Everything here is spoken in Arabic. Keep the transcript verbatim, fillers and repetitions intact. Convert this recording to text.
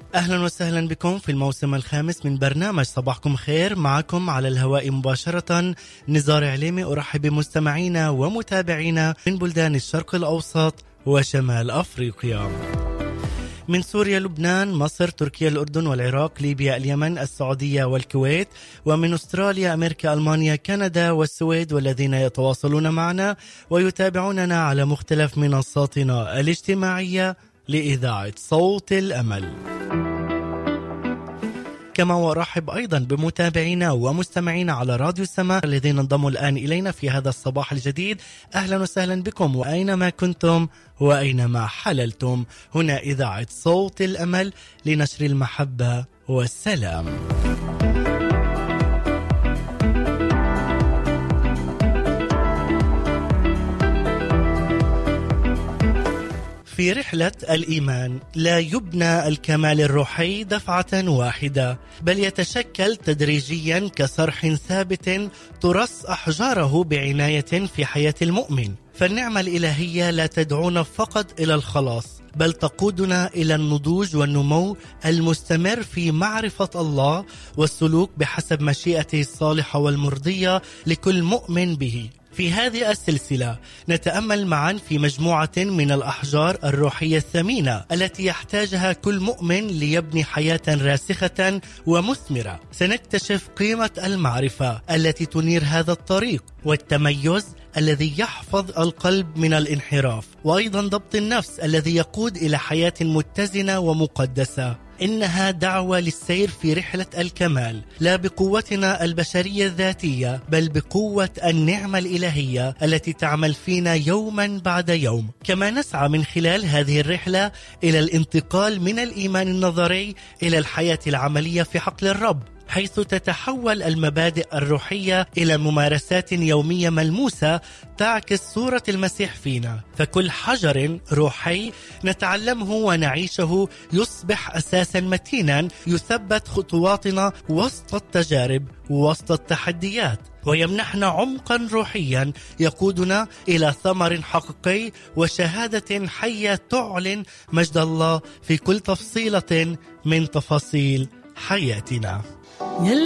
أهلا وسهلا بكم في الموسم الخامس من برنامج صباحكم خير. معكم على الهواء مباشرة نزار عليمي. أرحب بمستمعينا ومتابعينا من بلدان الشرق الأوسط وشمال أفريقيا، من سوريا، لبنان، مصر، تركيا، الأردن والعراق، ليبيا، اليمن، السعودية والكويت، ومن أستراليا، أمريكا، ألمانيا، كندا والسويد، والذين يتواصلون معنا ويتابعوننا على مختلف منصاتنا الاجتماعية لإذاعة صوت الأمل. كما وارحب أيضا بمتابعينا ومستمعينا على راديو السماء الذين انضموا الآن إلينا في هذا الصباح الجديد. أهلا وسهلا بكم وأينما كنتم وأينما حللتم. هنا إذاعة صوت الأمل لنشر المحبة والسلام. في رحلة الإيمان لا يبنى الكمال الروحي دفعة واحدة، بل يتشكل تدريجيا كصرح ثابت ترص أحجاره بعناية في حياة المؤمن. فالنعمة الإلهية لا تدعونا فقط إلى الخلاص، بل تقودنا إلى النضوج والنمو المستمر في معرفة الله والسلوك بحسب مشيئته الصالحة والمرضية لكل مؤمن به. في هذه السلسلة نتأمل معا في مجموعة من الأحجار الروحية الثمينة التي يحتاجها كل مؤمن ليبني حياة راسخة ومثمرة. سنكتشف قيمة المعرفة التي تنير هذا الطريق، والتميز الذي يحفظ القلب من الانحراف، وأيضا ضبط النفس الذي يقود إلى حياة متزنة ومقدسة. إنها دعوة للسير في رحلة الكمال، لا بقوتنا البشرية الذاتية، بل بقوة النعمة الإلهية التي تعمل فينا يوما بعد يوم. كما نسعى من خلال هذه الرحلة إلى الانتقال من الإيمان النظري إلى الحياة العملية في حقل الرب، حيث تتحول المبادئ الروحية إلى ممارسات يومية ملموسة تعكس صورة المسيح فينا. فكل حجر روحي نتعلمه ونعيشه يصبح أساسا متينا يثبت خطواتنا وسط التجارب ووسط التحديات، ويمنحنا عمقا روحيا يقودنا إلى ثمر حقيقي وشهادة حية تعلن مجد الله في كل تفصيلة من تفاصيل حياتنا.